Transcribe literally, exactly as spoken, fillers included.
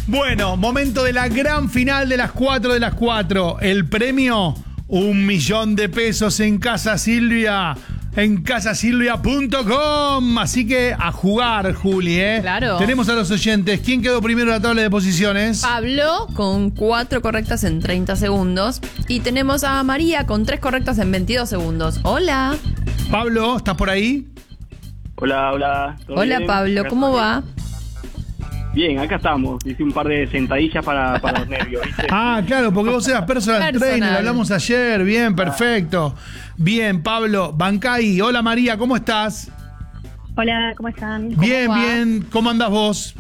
Bueno, momento de la gran final de las cuatro de las cuatro. El premio, un millón de pesos en Casa Silvia. En casa silvia punto com. Así que a jugar, Juli, ¿eh? Claro. Tenemos a los oyentes. ¿Quién quedó primero en la tabla de posiciones? Pablo con cuatro correctas en treinta segundos. Y tenemos a María con tres correctas en veintidós segundos. Hola. Pablo, ¿estás por ahí? Hola, hola. ¿todo Hola bien? Pablo, Acá ¿cómo estoy. va? Bien, acá estamos. Hice un par de sentadillas para, para los nervios, ¿viste? Ah, claro, porque vos eras personal, Personal. trainer, hablamos ayer. Bien, perfecto. Bien, Pablo, Bancay. Hola María, ¿cómo estás? Hola, ¿cómo están? Bien, va? bien. ¿Cómo andás vos?